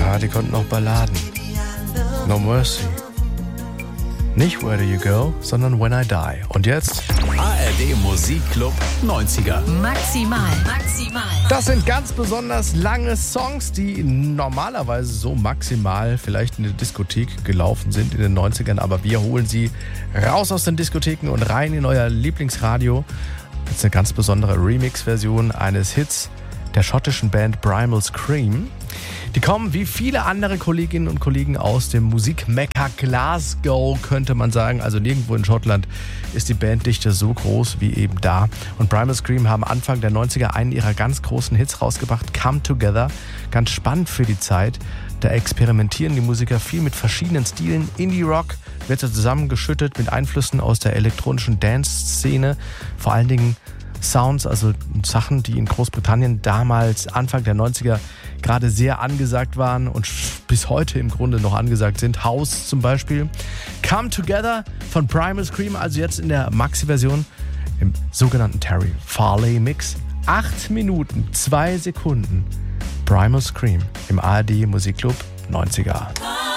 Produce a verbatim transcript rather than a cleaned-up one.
Ja, die konnten auch Balladen. No Mercy. Nicht Where Do You Go, sondern When I Die. Und jetzt? A R D Musikclub neunziger. Maximal, maximal. Das sind ganz besonders lange Songs, die normalerweise so maximal vielleicht in der Diskothek gelaufen sind in den neunzigern. Aber wir holen sie raus aus den Diskotheken und rein in euer Lieblingsradio. Jetzt eine ganz besondere Remix-Version eines Hits der schottischen Band Primal Scream. Die kommen wie viele andere Kolleginnen und Kollegen aus dem Musikmekka Glasgow, könnte man sagen. Also nirgendwo in Schottland ist die Banddichte so groß wie eben da. Und Primal Scream haben Anfang der neunziger einen ihrer ganz großen Hits rausgebracht, Come Together. Ganz spannend für die Zeit. Da experimentieren die Musiker viel mit verschiedenen Stilen. Indie-Rock wird so zusammengeschüttet mit Einflüssen aus der elektronischen Dance-Szene. Vor allen Dingen Sounds, also Sachen, die in Großbritannien damals Anfang der neunziger gerade sehr angesagt waren und bis heute im Grunde noch angesagt sind. House zum Beispiel. Come Together von Primal Scream, also jetzt in der Maxi-Version im sogenannten Terry Farley Mix. Acht Minuten, zwei Sekunden. Primal Scream im A R D Musikclub neunziger.